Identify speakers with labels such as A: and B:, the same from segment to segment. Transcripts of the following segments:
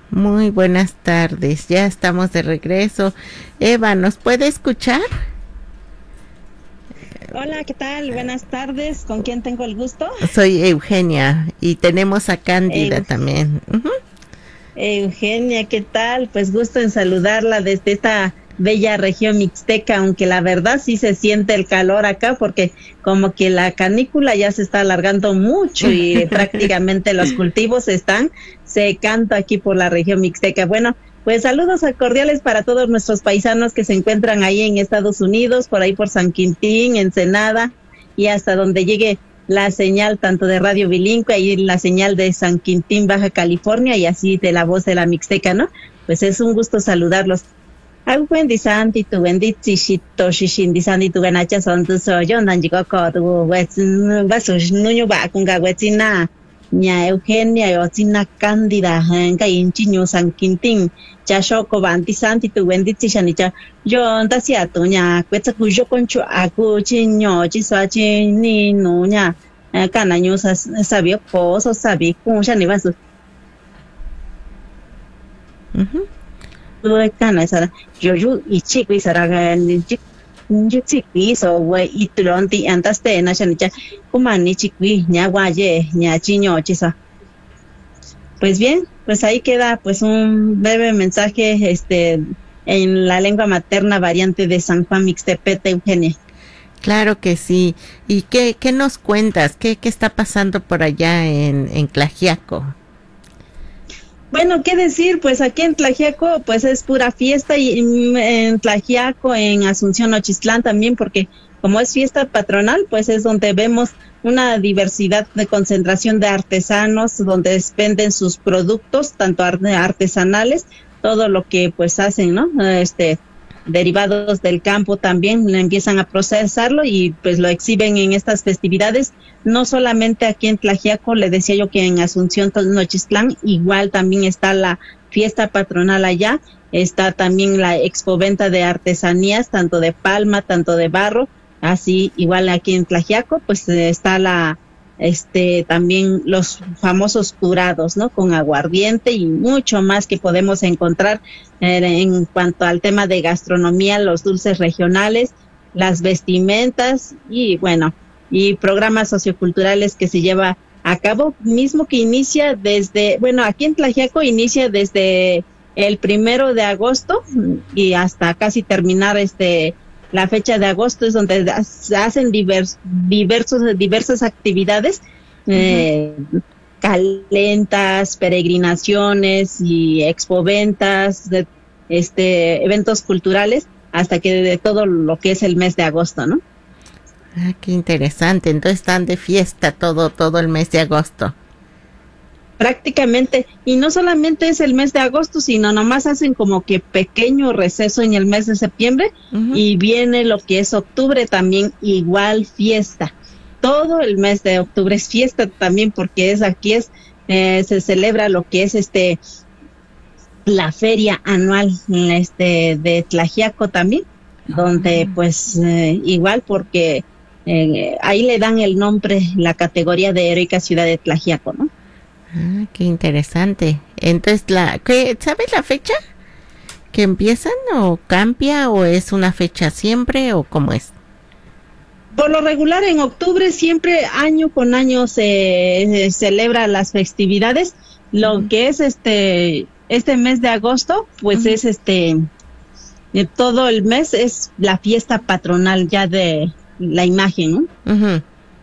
A: Muy buenas tardes, ya estamos de regreso. Eva, ¿nos puede escuchar?
B: Hola, ¿qué tal? Buenas tardes. ¿Con quién tengo el gusto?
A: Soy Eugenia y tenemos a Cándida
B: Eu-
A: también.
B: Eugenia, ¿qué tal? Pues gusto en saludarla desde esta bella región mixteca, aunque la verdad sí se siente el calor acá porque como que la canícula ya se está alargando mucho y prácticamente los cultivos están secando aquí por la región mixteca. Bueno, pues saludos cordiales para todos nuestros paisanos que se encuentran ahí en Estados Unidos, por ahí por San Quintín, Ensenada y hasta donde llegue la señal tanto de Radio Bilingüe y la señal de San Quintín, Baja California y así de la voz de la Mixteca, ¿no? Pues es un gusto saludarlos. Ay, buen disanti tu benditi shito shishin disanti tu ganacha son tu soyo nanjigo ko tu wetsin baso nuño ba kunga wetzina ña Eugenia yotzina Cándida ka inchiño San Quintín ya shoko banti santi tu benditi shanicha yo ndasia tu ña kwetsa kuyo concho aku chiño chiswa chini no ña kana ño sabio ko so sabi kun shani baso kana sara yo ichi sara yo chiqui so we itronti antaste na shanicha kumani chiqui ña guaye ña chiño chisa. Pues bien, pues ahí queda pues un breve mensaje en la lengua materna variante de San Juan Mixtepete, Eugenia.
A: Claro que sí. ¿Y qué nos cuentas? ¿Qué está pasando por allá en Tlaxiaco?
B: Bueno, qué decir, pues aquí en Tlaxiaco pues es pura fiesta y en Tlaxiaco, en Asunción, Nochistlán también, porque como es fiesta patronal, pues es donde vemos una diversidad de concentración de artesanos, donde venden sus productos, tanto artesanales, todo lo que pues hacen, ¿no? Derivados del campo también empiezan a procesarlo y pues lo exhiben en estas festividades, no solamente aquí en Tlaxiaco, le decía yo que en Asunción, Nochistlán, igual también está la fiesta patronal allá, está también la expoventa de artesanías, tanto de palma, tanto de barro, así igual aquí en Tlaxiaco, pues está también los famosos curados, ¿no? Con aguardiente y mucho más que podemos encontrar en cuanto al tema de gastronomía, los dulces regionales, las vestimentas y bueno, y programas socioculturales que se lleva a cabo, mismo que inicia aquí en Tlaxiaco inicia desde el 1 de agosto y hasta casi terminar la fecha de agosto es donde se hacen diversas actividades, calentas, peregrinaciones y expoventas, eventos culturales, hasta que de todo lo que es el mes de agosto, ¿no?
A: Ah, qué interesante. Entonces están de fiesta todo el mes de agosto.
B: Prácticamente, y no solamente es el mes de agosto, sino nomás hacen como que pequeño receso en el mes de septiembre y viene lo que es octubre también, igual fiesta. Todo el mes de octubre es fiesta también porque se celebra lo que es la feria anual de Tlaxiaco también, donde pues igual porque ahí le dan el nombre, la categoría de heroica ciudad de Tlaxiaco, ¿no?
A: Ah, qué interesante. Entonces, ¿sabes la fecha que empiezan o cambia o es una fecha siempre o cómo es?
B: Por lo regular en octubre siempre año con año se celebra las festividades. Lo que es este mes de agosto, pues es todo el mes es la fiesta patronal ya de la imagen, ¿no?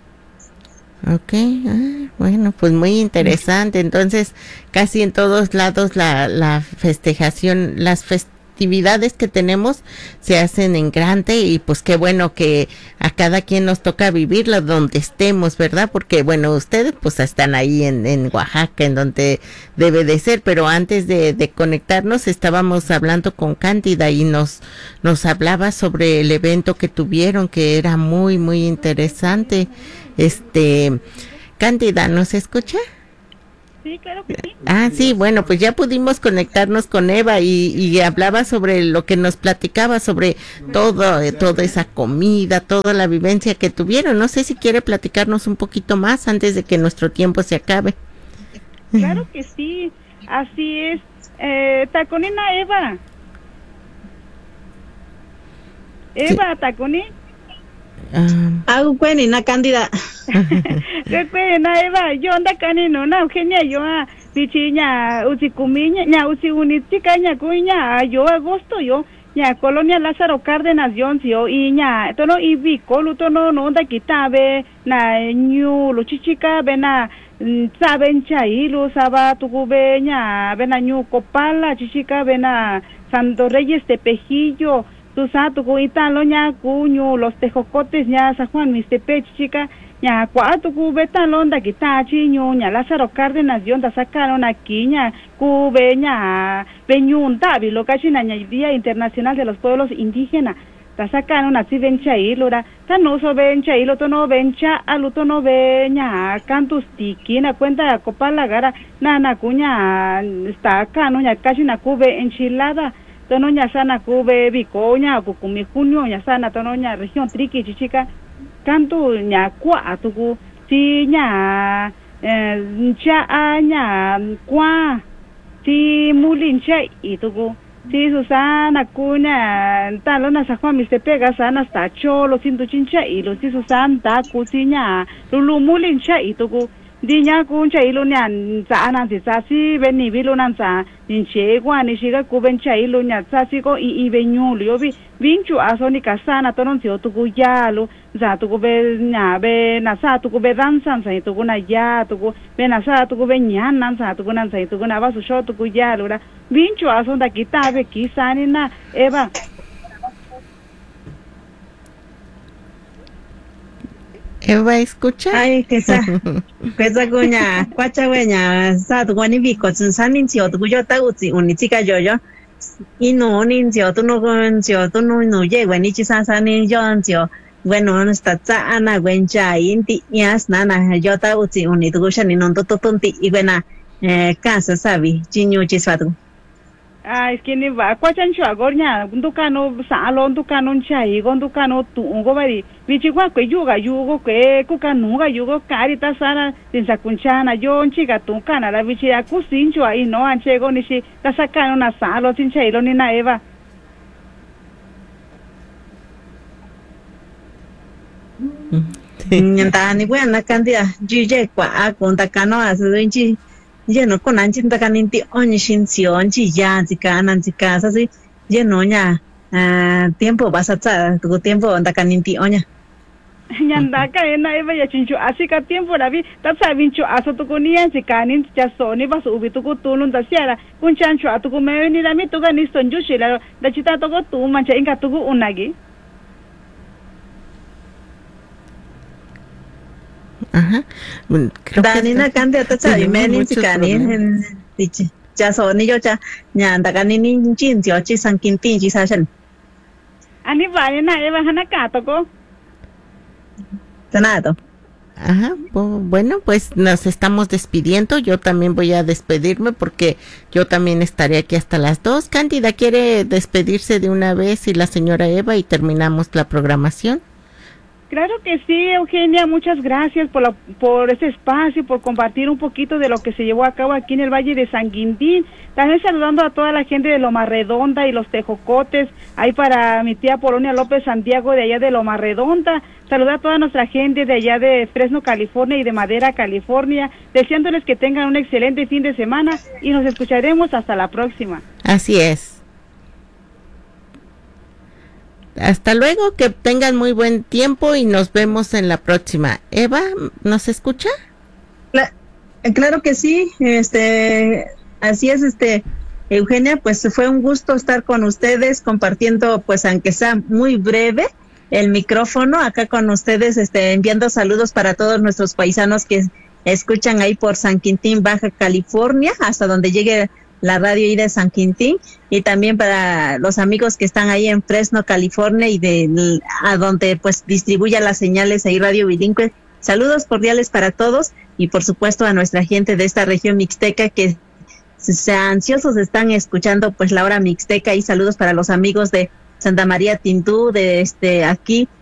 A: Okay, bueno, pues muy interesante. Entonces, casi en todos lados la festejación, las festividades que tenemos se hacen en grande y pues qué bueno que a cada quien nos toca vivirlo donde estemos, ¿verdad? Porque bueno, ustedes pues están ahí en Oaxaca, en donde debe de ser, pero antes de conectarnos estábamos hablando con Cándida y nos hablaba sobre el evento que tuvieron, que era muy, muy interesante. Cándida, ¿nos escucha?
C: Sí, claro que sí.
A: Ah, sí, bueno, pues ya pudimos conectarnos con Eva y hablaba sobre lo que nos platicaba sobre toda esa comida, toda la vivencia que tuvieron. No sé si quiere platicarnos un poquito más antes de que nuestro tiempo se acabe.
C: Claro que sí, así es. Taconina Eva. Eva, sí. Taconi.
B: Hago cuenina Cándida.
C: ¿Qué cuena Eva? Yo anda canino, na Eugenia, yo pichiña, usi cumiña, usi unichica, ña cuña, yo agosto, yo. Ya Colonia Lázaro Cárdenas Yoncio y ya tono y bico lutono no onda quitabe na ñu luchichica bena saben chai lu saba tucube ña bena ñu copala chichica bena Santo Reyes Tepejillo tu sa tucu italo ña cuñu los tejocotes ña San Juan Mistepe chichica ña cuatro cube talonda quitachi ñu ña Lázaro Cárdenas Yonda sacaron aquí ña cube ña peñunta lo cachina ña Día Internacional de los Pueblos Indígenas ta sacaron así vencha ilura ta no so vencha ilo to no vencha aluto no veña cantus tiki na cuenta copala gara na cuña está acá no ña cachina cube enchilada tono ña sana cube bicoña cucumi junio ña sana tono ña región triqui chichica canto ña cua tucu si ña cha ña cua si mulin cha y tucu si Susana cuna talona San Juan Mixtepega sana hasta cholo sinto chincha y lo si Susana tacu si ña lulu mulin cha y tucu diña kuncha ilo nyan sa anan si sa si beni bilo nan sa ninche gua ni shiga kubencha ilo nya sa si ko i benyulu yo vinchu asoni kasana tonon si otuku yalo za tuku be nya be na sa tuku be dansan sa tuku na ya tuku be na sa tuku be nyan nan sa tuku nan sa tuku na basu sho tuku yalo ra vinchu asonda kitabe kisani na Eva.
A: Eva, ¿escucha?
B: Ay, que esa coña, cuachagueña, sa tu guani bico, san nincio, tu yo ta uzi, unichica yo, y no nincio, tu no goncio, tu no llego, ni chisa ni yoncio, bueno, no está ana, guencha, inti, yas, nana, yo ta uzi, unitugucha, ni non totonti, y buena, casa, sabi, chiñu chisatu.
C: Es que ni va cuachancho agornya dukano salon dukano chai gon dukano tungo bari bichigua que yugo que kukanuga yugo carita sana sinsa kunchana yo chiga tukana la bichia kusincho ahí no anchego ni si ta sacano una salo sinchailo ni na Eva.
B: Nyanta ni buena cantidad juje kwa con takano asu lleno con anchin takaninti onishincio onchi ya zikanan zikasa así lleno ya tiempo vas a tu tiempo takaninti oña
C: nyanda ka ena Eva ya chincho así ka tiempo la vi ta sabincho aso tu kunia zikanin ya soni vas ubi tu kutulun ta siara kun chancho atu ku me ni la mi tu ganis tonju shila da chita to tu mancha inga tu unagi.
A: Ajá.
B: Danina cante ta sabi meni zikani dice ya soni yo cha nyanda kanini chin yo chi san kinti chi sashan
C: ani vale na Eva hanaka to ko
B: tanado.
A: Ajá, bueno, pues nos estamos despidiendo. Yo también voy a despedirme porque yo también estaré aquí hasta las 2. Cándida, ¿quiere despedirse de una vez y la señora Eva y terminamos la programación?
C: Claro que sí, Eugenia, muchas gracias por este espacio, por compartir un poquito de lo que se llevó a cabo aquí en el Valle de San Quintín. También saludando a toda la gente de Loma Redonda y los Tejocotes, ahí para mi tía Polonia López Santiago de allá de Loma Redonda. Saludar a toda nuestra gente de allá de Fresno, California y de Madera, California, deseándoles que tengan un excelente fin de semana y nos escucharemos hasta la próxima.
A: Así es. Hasta luego, que tengan muy buen tiempo y nos vemos en la próxima. Eva, ¿nos escucha?
B: Claro que sí, así es, Eugenia, pues fue un gusto estar con ustedes compartiendo, pues aunque sea muy breve, el micrófono acá con ustedes, enviando saludos para todos nuestros paisanos que escuchan ahí por San Quintín, Baja California, hasta donde llegue la radio ahí de San Quintín, y también para los amigos que están ahí en Fresno, California, y a donde pues distribuya las señales ahí Radio Bilingüe. Saludos cordiales para todos, y por supuesto a nuestra gente de esta región mixteca que ansiosos están escuchando pues la hora mixteca, y saludos para los amigos de Santa María Tintú, de aquí